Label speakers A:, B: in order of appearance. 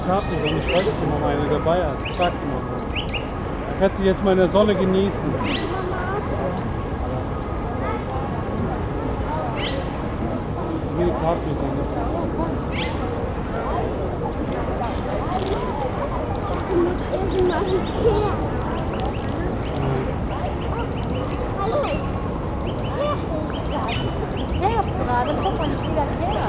A: Capri-Sonne. Ich wollte dir mal eine dabei hat. Zack, mal. Da kannst du jetzt mal in der Sonne genießen. Wie die Capri-Sonne.
B: Fährst gerade, guck mal, wie viel das her.